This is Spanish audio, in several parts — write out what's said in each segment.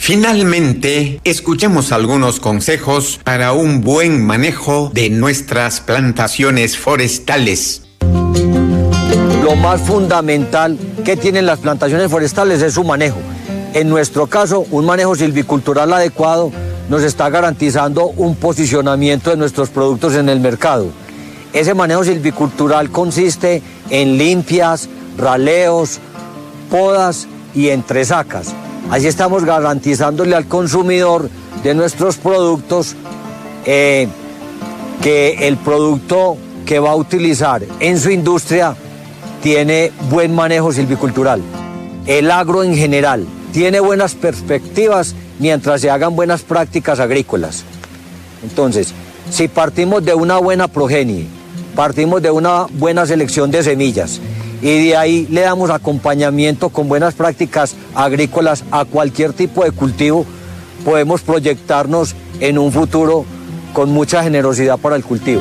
Finalmente, escuchemos algunos consejos para un buen manejo de nuestras plantaciones forestales. Lo más fundamental que tienen las plantaciones forestales es su manejo. En nuestro caso, un manejo silvicultural adecuado nos está garantizando un posicionamiento de nuestros productos en el mercado. Ese manejo silvicultural consiste en limpias, raleos, podas y entresacas. Así estamos garantizándole al consumidor de nuestros productos que el producto que va a utilizar en su industria tiene buen manejo silvicultural. El agro en general tiene buenas perspectivas mientras se hagan buenas prácticas agrícolas. Entonces, si partimos de una buena progenie, partimos de una buena selección de semillas y de ahí le damos acompañamiento con buenas prácticas agrícolas a cualquier tipo de cultivo, podemos proyectarnos en un futuro con mucha generosidad para el cultivo.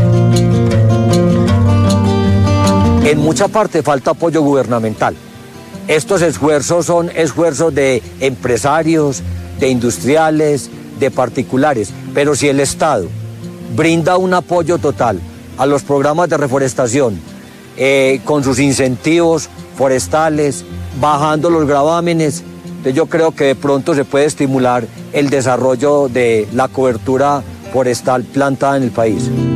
En mucha parte falta apoyo gubernamental. Estos esfuerzos son esfuerzos de empresarios, de industriales, de particulares, pero si el Estado brinda un apoyo total a los programas de reforestación, con sus incentivos forestales, bajando los gravámenes, yo creo que de pronto se puede estimular el desarrollo de la cobertura forestal plantada en el país.